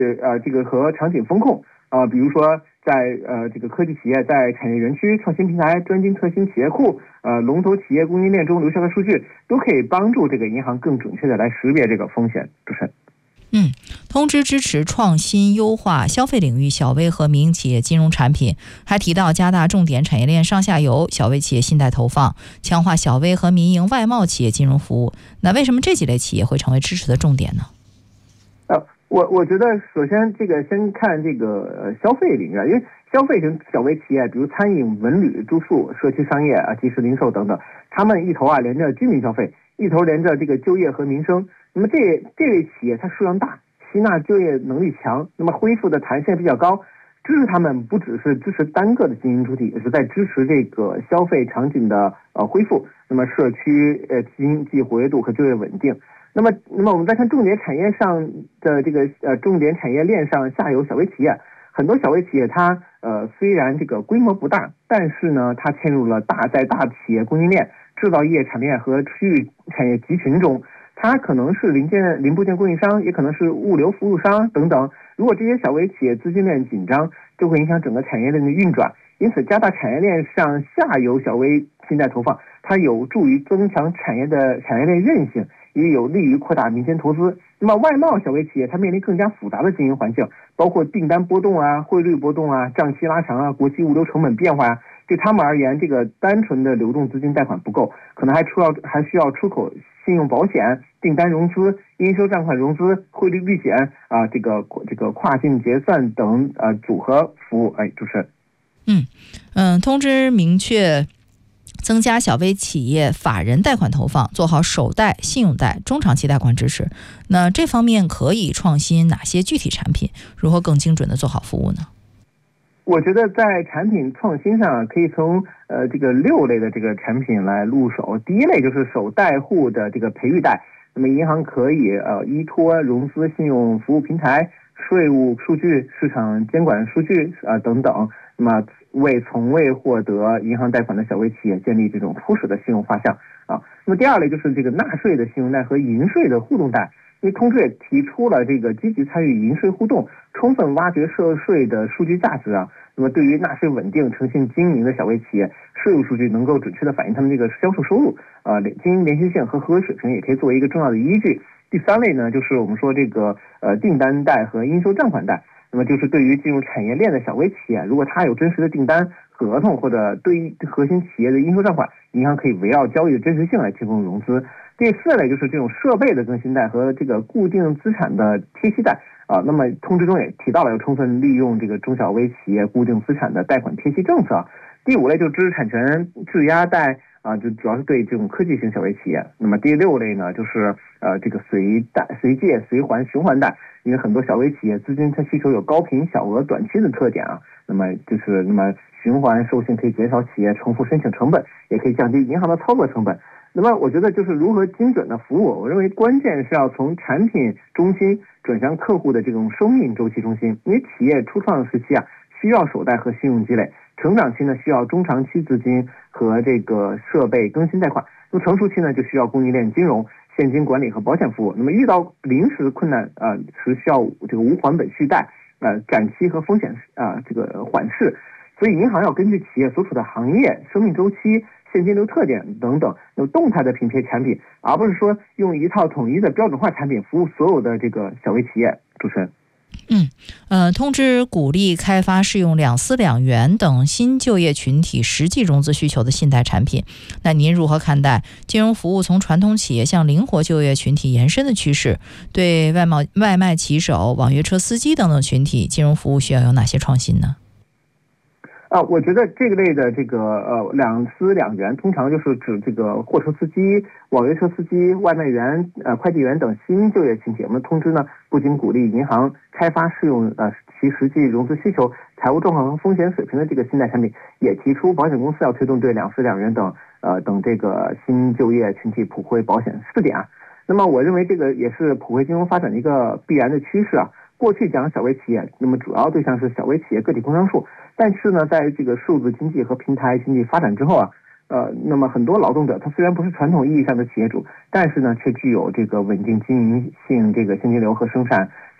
这个和场景风控比如说在这个科技企业在产业园区、创新平台、专精特新企业库、龙头企业供应链中留下的数据，都可以帮助这个银行更准确的来识别这个风险。主持人。 通知支持创新优化消费领域小微和民营企业金融产品，还提到加大重点产业链上下游小微企业信贷投放，强化小微和民营外贸企业金融服务。那为什么这几类企业会成为支持的重点呢？ 我觉得首先先看这个消费领域，因为消费型小微企业，比如餐饮、文旅、住宿、社区商业即时零售等等，他们一头连着居民消费，一头连着这个就业和民生。那么这类企业它数量大，吸纳就业能力强，那么恢复的弹性比较高，支持他们不只是支持单个的经营主体，也是在支持这个消费场景的恢复，那么社区经济活跃度和就业稳定。那么我们再看重点产业上的这个重点产业链上下游小微企业，很多小微企业它虽然这个规模不大，但是呢它嵌入了大企业供应链、制造业产业链和区域产业集群中，它可能是零部件供应商，也可能是物流服务商等等。如果这些小微企业资金链紧张，就会影响整个产业链的运转。因此，加大产业链上下游小微信贷投放，它有助于增强产业链韧性，也有利于扩大民间投资。那么外贸小微企业它面临更加复杂的经营环境，包括订单波动汇率波动账期拉长国际物流成本变化对他们而言，这个单纯的流动资金贷款不够，可能还需要出口信用保险、订单融资、应收账款融资、汇率避险这个跨境结算等组合服务。主持人。 通知明确增加小微企业法人贷款投放，做好首贷、信用贷、中长期贷款支持。那这方面可以创新哪些具体产品？如何更精准的做好服务呢？ 我觉得在产品创新上，可以从这个6类的这个产品来入手。第一类就是首贷户的这个培育贷，那么银行可以依托融资信用服务平台、税务数据、市场监管数据等等，那么为从未获得银行贷款的小微企业建立这种初始的信用画像那么第二类就是这个纳税的信用贷和银税的互动贷。因为通知也提出了这个积极参与银税互动，充分挖掘涉税的数据价值那么对于纳税稳定、诚信经营的小微企业，税务数据能够准确的反映他们这个销售收入经营连续性和合格水平，也可以作为一个重要的依据。第三类呢，就是我们说这个订单贷和应收账款贷。那么就是对于进入产业链的小微企业，如果他有真实的订单合同或者对于核心企业的应收账款，银行可以围绕交易的真实性来提供融资。第四类就是这种设备的更新贷和这个固定资产的贴息贷那么通知中也提到了要充分利用这个中小微企业固定资产的贷款贴息政策。第五类就是知识产权质押贷就主要是对这种科技型小微企业。那么第六类呢，就是这个随借随还循环贷，因为很多小微企业资金它需求有高频小额短期的特点那么循环授信可以减少企业重复申请成本，也可以降低银行的操作成本。那么我觉得就是如何精准的服务，我认为关键是要从产品中心转向客户的这种生命周期中心。因为企业初创时期需要首贷和信用积累，成长期呢需要中长期资金和这个设备更新贷款，那么成熟期呢就需要供应链金融、现金管理和保险服务。那么遇到临时困难是需要这个无还本续贷展期和风险这个缓释。所以银行要根据企业所处的行业、生命周期、现金流特点等等，有动态的匹配产品，而不是说用一套统一的标准化产品服务所有的这个小微企业。主持人。 通知鼓励开发适用两私两元等新就业群体实际融资需求的信贷产品。那您如何看待金融服务从传统企业向灵活就业群体延伸的趋势？对外卖骑手、网约车司机等等群体，金融服务需要有哪些创新呢？ 我觉得这个类的这个两私两元，通常就是指这个货车司机、网约车司机、外卖员、快递员等新就业群体。我们通知呢，不仅鼓励银行开发适用其实际融资需求、财务状况和风险水平的这个信贷产品，也提出保险公司要推动对两私两元等这个新就业群体普惠保险4点那么我认为这个也是普惠金融发展的一个必然的趋势过去讲小微企业，那么主要对象是小微企业个体工商数，但是呢，在这个数字经济和平台经济发展之后那么很多劳动者他虽然不是传统意义上的企业主，但是呢，却具有这个稳定经营性、这个现金流和生产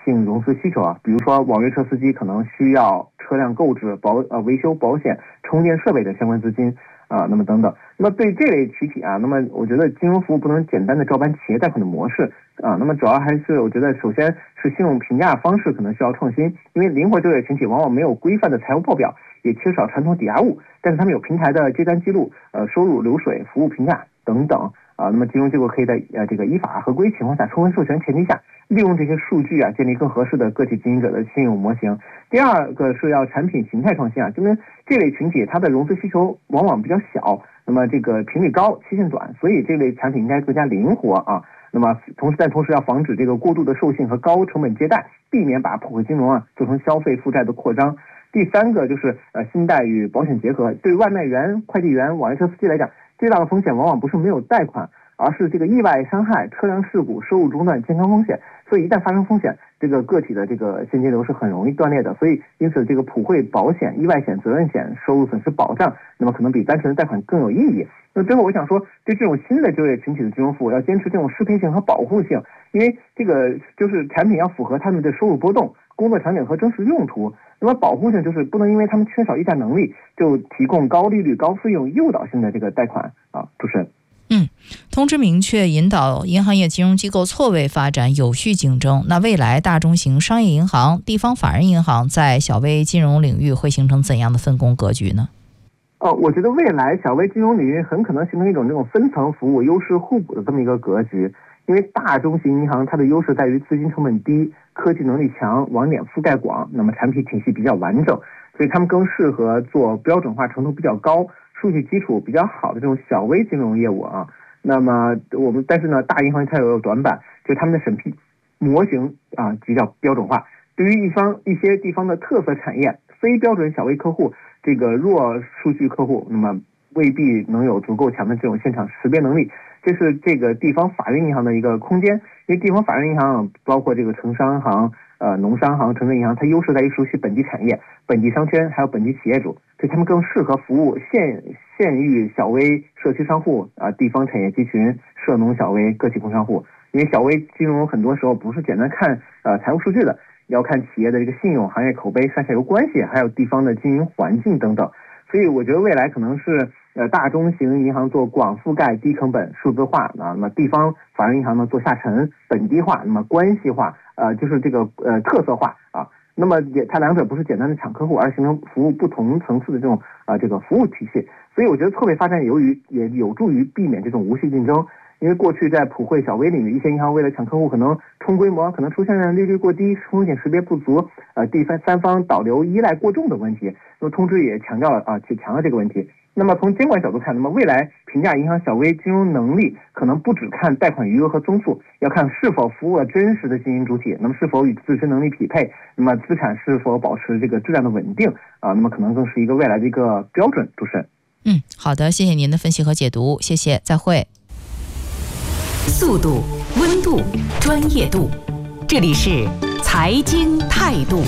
性融资需求啊，比如说网约车司机可能需要车辆购置、维修、保险、充电设备的相关资金那么等等。那么对这类群体那么我觉得金融服务不能简单的照搬企业贷款的模式那么主要还是我觉得首先是信用评价方式可能需要创新，因为灵活就业群体往往没有规范的财务报表，也缺少传统抵押物，但是他们有平台的接单记录、收入流水、服务评价等等那么金融机构可以在这个依法合规情况下、充分授权前提下，利用这些数据建立更合适的个体经营者的信用模型。第二个是要产品形态创新因为这类群体它的融资需求往往比较小，那么这个频率高、期限短，所以这类产品应该更加灵活那么同时要防止这个过度的授信和高成本借贷，避免把普惠金融做成消费负债的扩张。第三个就是信贷与保险结合。对外卖员、快递员、网约车司机来讲，最大的风险往往不是没有贷款，而是这个意外伤害、车辆事故、收入中断、健康风险。所以一旦发生风险，这个个体的这个现金流是很容易断裂的。所以因此这个普惠保险、意外险、责任险、收入损失保障，那么可能比单纯的贷款更有意义。那最后我想说，对这种新的就业群体的金融服务要坚持这种适配性和保护性，因为这个就是产品要符合他们的收入波动、工作场景和真实用途。那么保护性就是不能因为他们缺少议价能力就提供高利率、高费用、诱导性的这个贷款主持人。 通知明确引导银行业金融机构错位发展、有序竞争。那未来大中型商业银行、地方法人银行在小微金融领域会形成怎样的分工格局呢？ 我觉得未来小微金融领域很可能形成一种这种分层服务、优势互补的这么一个格局。因为大中型银行它的优势在于资金成本低、科技能力强、网点覆盖广，那么产品体系比较完整，所以他们更适合做标准化程度比较高、数据基础比较好的这种小微金融业务那么但是呢，大银行它有短板，就是他们的审批模型比较标准化。对于一些地方的特色产业、非标准小微客户、这个弱数据客户，那么未必能有足够强的这种现场识别能力。这是这个地方法人银行的一个空间，因为地方法人银行包括这个城商行、农商行、城镇银行，它优势在于熟悉本地产业、本地商圈，还有本地企业主，所以他们更适合服务县域小微社区商户地方产业集群、涉农小微个体工商户。因为小微金融很多时候不是简单看财务数据的，要看企业的这个信用、行业口碑、上下游关系，还有地方的经营环境等等。所以我觉得未来可能是大中型银行做广覆盖、低成本、数字化那么地方法人银行呢做下沉、本地化，那么关系化就是这个特色化那么它两者不是简单的抢客户，而形成服务不同层次的这种这个服务体系。所以我觉得错位发展也有助于避免这种无序竞争。因为过去在普惠小微领域，一些银行为了抢客户，可能冲规模，可能出现了利率过低、风险识别不足、第三方导流依赖过重的问题。那么通知也强调这个问题。那么从监管角度看，那么未来评价银行小微金融能力，可能不只看贷款余额和增速，要看是否服务了真实的经营主体，那么是否与自身能力匹配，那么资产是否保持这个质量的稳定那么可能更是一个未来的一个标准。主持人， 好的，谢谢您的分析和解读，谢谢，再会。 速度、温度、专业度，这里是财经态度。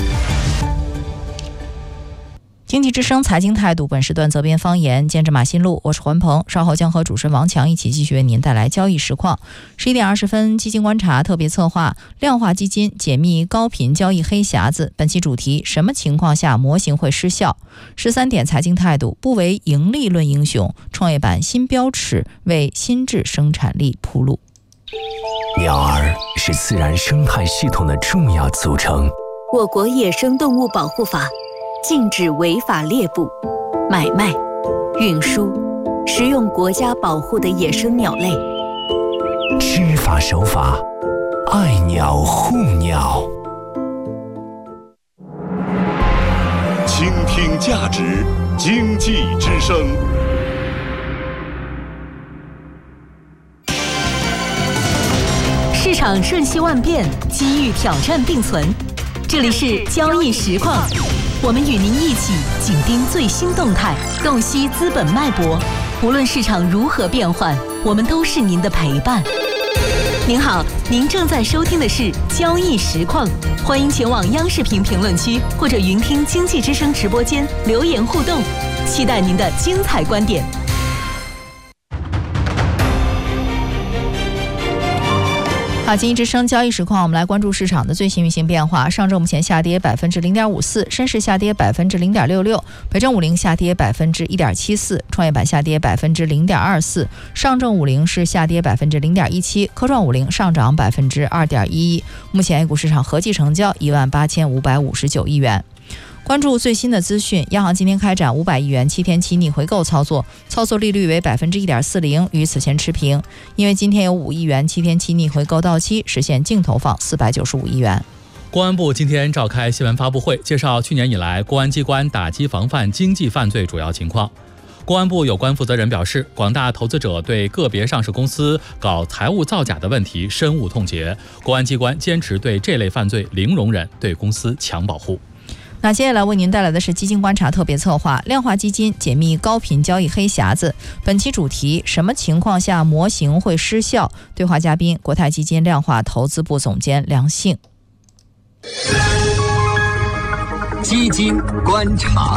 经济之声财经态度，本时段责编方言，监制马新路，我是环鹏，稍后将和主持人王强一起继续为您带来交易实况。11点20分，基金观察特别策划，量化基金解密高频交易黑匣子。本期主题：什么情况下模型会失效？13点财经态度，不为盈利论英雄，创业板新标尺为新质生产力铺路。 鸟儿是自然生态系统的重要组成。 我国野生动物保护法禁止违法猎捕、买卖、运输、食用国家保护的野生鸟类。 知法守法，爱鸟护鸟。 倾听价值，经济之声。 市场瞬息万变，机遇挑战并存。这里是交易实况，我们与您一起紧盯最新动态，洞悉资本脉搏。无论市场如何变换，我们都是您的陪伴。您好，您正在收听的是交易实况，欢迎前往央视频评论区或者云听经济之声直播间留言互动，期待您的精彩观点。 好，经济之声交易实况，我们来关注市场的最新运行变化。上证目前下跌0.54%，深市下跌0.66%，北证50下跌1.74%，创业板下跌0.24%，上证50是下跌0.17%，科创50上涨2.11%。目前 A 股市场合计成交18559亿元。关注最新的资讯，央行今天开展500亿元7天期逆回购操作，操作利率为1.40%，与此前持平。因为今天有5亿元7天期逆回购到期，实现净投放495亿元。 公安部今天召开新闻发布会，介绍去年以来公安机关打击防范经济犯罪主要情况。公安部有关负责人表示，广大投资者对个别上市公司搞财务造假的问题深恶痛绝，公安机关坚持对这类犯罪零容忍，对公司强保护。 那接下来为您带来的是基金观察特别策划，量化基金解密高频交易黑匣子。本期主题：什么情况下模型会失效？对话嘉宾：国泰基金量化投资部总监梁幸。 基金观察。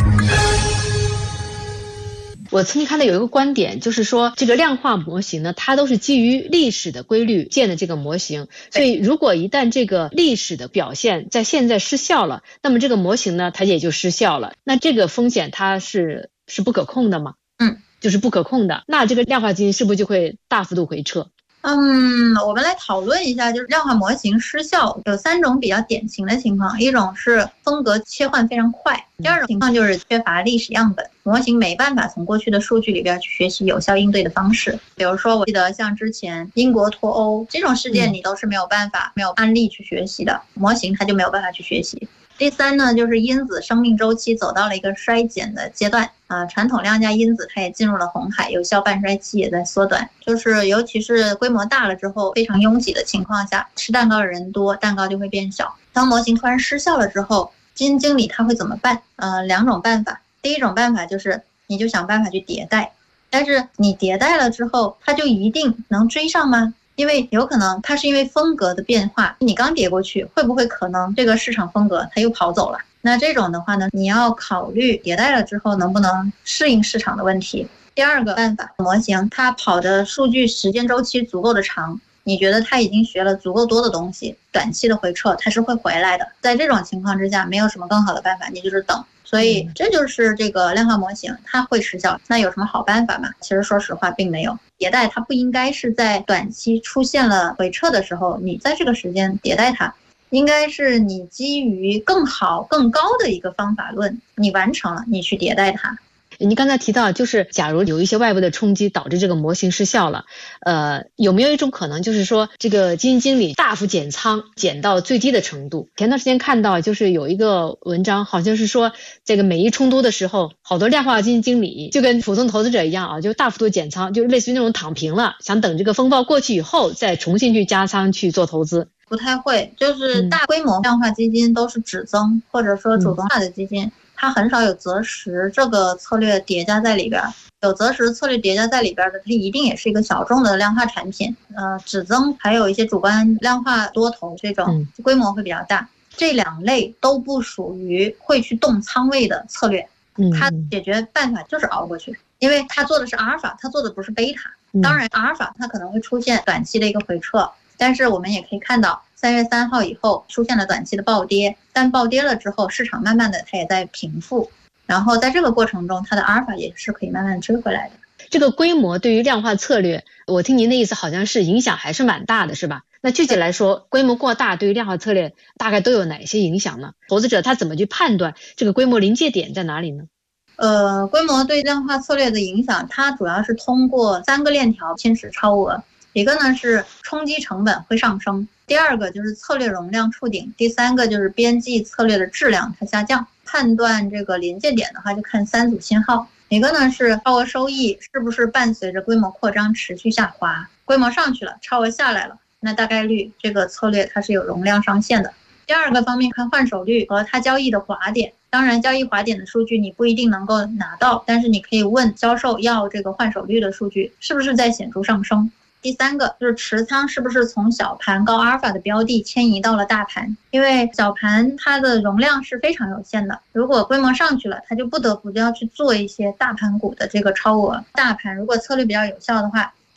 我曾经看到有一个观点，就是说这个量化模型呢，它都是基于历史的规律建的这个模型，所以如果一旦这个历史的表现在现在失效了，那么这个模型呢，它也就失效了。那这个风险它是不可控的吗？就是不可控的。那这个量化基金是不是就会大幅度回撤？ 我们来讨论一下，就是量化模型失效有3种比较典型的情况，一种是风格切换非常快，第二种情况就是缺乏历史样本，模型没办法从过去的数据里边去学习有效应对的方式。比如说我记得像之前英国脱欧这种事件，你都是没有办法没有案例去学习的，模型它就没有办法去学习。第3呢，就是因子生命周期走到了一个衰减的阶段传统量价因子它也进入了红海，有效半衰期也在缩短，就是尤其是规模大了之后，非常拥挤的情况下，吃蛋糕的人多，蛋糕就会变小。当模型突然失效了之后，基金经理他会怎么办？2种办法。第一种办法就是你就想办法去迭代，但是你迭代了之后，它就一定能追上吗？因为有可能它是因为风格的变化，你刚叠过去，会不会可能这个市场风格它又跑走了？那这种的话呢，你要考虑迭代了之后能不能适应市场的问题。第2个办法，模型它跑的数据时间周期足够的长，你觉得它已经学了足够多的东西，短期的回撤它是会回来的。在这种情况之下，没有什么更好的办法，你就是等。所以这就是这个量化模型它会失效。那有什么好办法吗？其实说实话并没有。迭代它不应该是在短期出现了回撤的时候，你在这个时间迭代它，应该是你基于更好更高的一个方法论，你完成了，你去迭代它。 你刚才提到，就是假如有一些外部的冲击导致这个模型失效了，有没有一种可能，就是说这个基金经理大幅减仓，减到最低的程度？前段时间看到，就是有一个文章，好像是说这个美伊冲突的时候，好多量化基金经理就跟普通投资者一样就大幅度减仓，就类似于那种躺平了，想等这个风暴过去以后再重新去加仓去做投资。 不太会，就是大规模量化基金都是只增或者说主动化的基金，它很少有择时这个策略叠加在里边。有择时策略叠加在里边的，它一定也是一个小众的量化产品。只增还有一些主观量化多头这种规模会比较大，这2类都不属于会去动仓位的策略。它解决办法就是熬过去，因为它做的是阿尔法，它做的不是贝塔。当然阿尔法它可能会出现短期的一个回撤，但是我们也可以看到3月3号以后出现了短期的暴跌，但暴跌了之后市场慢慢的它也在平复，然后在这个过程中它的阿尔法也是可以慢慢追回来的。 这个规模对于量化策略，我听您的意思好像是影响还是蛮大的，是吧？那具体来说，规模过大对于量化策略大概都有哪些影响呢？投资者他怎么去判断这个规模临界点在哪里呢？ 规模对量化策略的影响，它主要是通过3个链条侵蚀超额。一个呢是冲击成本会上升，第2个就是策略容量触顶，第3个就是边际策略的质量它下降。判断这个临界点的话，就看3组信号。一个呢是超额收益是不是伴随着规模扩张持续下滑，规模上去了，超额下来了，那大概率这个策略它是有容量上限的。第2个方面看换手率和它交易的滑点，当然交易滑点的数据你不一定能够拿到，但是你可以问销售要这个换手率的数据是不是在显著上升。第3个就是持仓是不是从小盘高阿尔法的标的迁移到了大盘，因为小盘它的容量是非常有限的，如果规模上去了，它就不得不要去做一些大盘股的这个超额。大盘如果策略比较有效的话，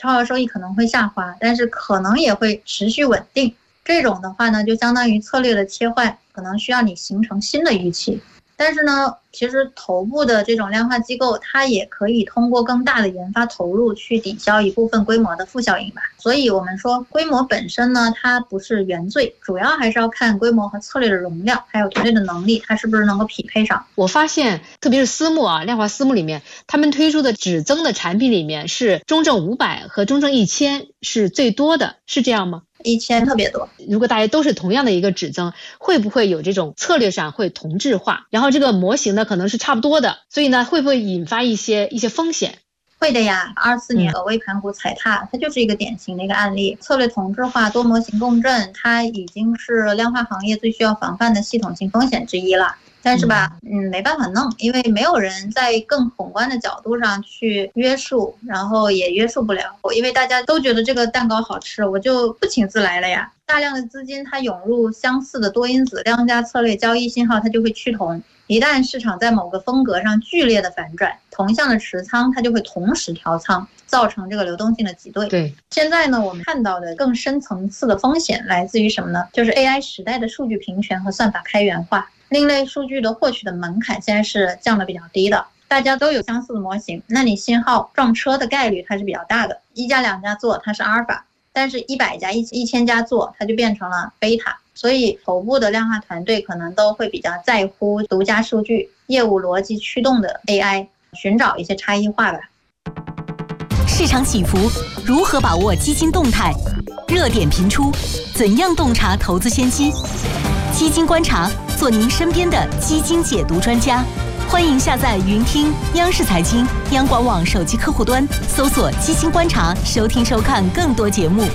超额收益可能会下滑，但是可能也会持续稳定。这种的话呢，就相当于策略的切换，可能需要你形成新的预期。但是呢，其实头部的这种量化机构，它也可以通过更大的研发投入去抵消一部分规模的负效应吧。所以我们说规模本身呢，它不是原罪，主要还是要看规模和策略的容量，还有团队的能力，它是不是能够匹配上。 我发现特别是私募量化私募里面，他们推出的只增的产品里面是中证500和中证1000是最多的，是这样吗 ？1000特别多。 如果大家都是同样的一个指增，会不会有这种策略上会同质化？然后这个模型呢可能是差不多的，所以呢会不会引发一些风险？ 会的呀，24年微盘股踩踏，它就是一个典型的一个案例。策略同质化、多模型共振，它已经是量化行业最需要防范的系统性风险之一了。但是吧，没办法弄，因为没有人在更宏观的角度上去约束，然后也约束不了，因为大家都觉得这个蛋糕好吃，我就不请自来了呀。大量的资金它涌入相似的多因子量价策略，交易信号它就会趋同。一旦市场在某个风格上剧烈的反转，同向的持仓它就会同时调仓，造成这个流动性的挤兑。 对， 现在呢，我们看到的更深层次的风险来自于什么呢？就是 AI 时代的数据平权和算法开源化。另类数据的获取的门槛现在是降得比较低的，大家都有相似的模型，那你信号撞车的概率它是比较大的。1家2家做它是阿尔法，但是100家1000家做它就变成了贝塔。所以头部的量化团队可能都会比较在乎独家数据、业务逻辑驱动的 AI， 寻找一些差异化吧。 市场起伏，如何把握基金动态？热点频出，怎样洞察投资先机？基金观察，做您身边的基金解读专家。欢迎下载云听央视财经、央广网手机客户端，搜索基金观察，收听收看更多节目。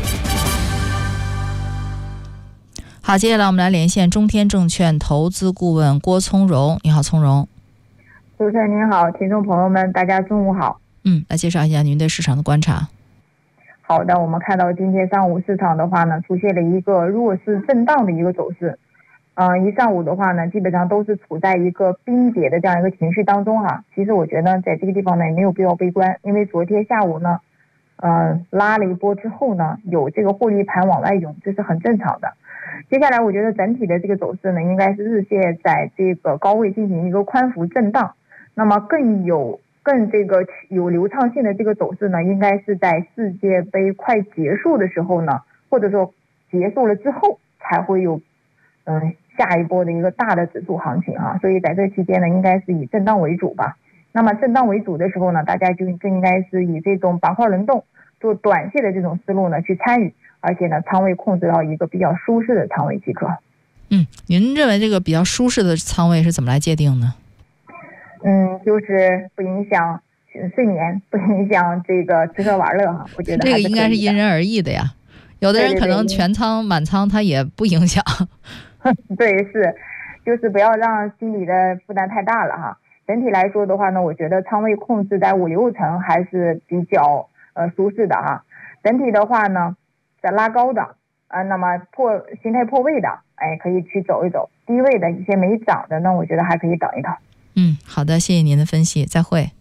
好，接下来我们来连线中天证券投资顾问郭从容。你好，从容。 主持人您好，听众朋友们，大家中午好。 来介绍一下您对市场的观察。 好的，我们看到今天上午市场的话呢，出现了一个弱势震荡的一个走势。一上午的话呢，基本上都是处在一个冰跌的这样一个情绪当中哈。其实我觉得在这个地方呢，也没有必要悲观，因为昨天下午呢，拉了一波之后呢，有这个获利盘往外涌，这是很正常的。接下来我觉得整体的这个走势呢，应该是日线在这个高位进行一个宽幅震荡，那么更有流畅性的这个走势呢，应该是在世界杯快结束的时候呢，或者说结束了之后才会有下一波的一个大的指数行情啊。所以在这期间呢，应该是以震荡为主吧。那么震荡为主的时候呢，大家就更应该是以这种板块轮动做短线的这种思路呢去参与，而且呢仓位控制到一个比较舒适的仓位即可。 您认为这个比较舒适的仓位是怎么来界定呢？ 就是不影响睡眠，不影响这个吃喝玩乐哈。我觉得这个应该是因人而异的呀，有的人可能全仓满仓他也不影响。 对，就是不要让心理的负担太大了哈。整体来说的话呢，我觉得仓位控制在5-6成还是比较舒适的哈。整体的话呢，在拉高的那么形态破位的，可以去走一走。低位的一些没涨的呢，我觉得还可以等一等。 好的，谢谢您的分析，再会。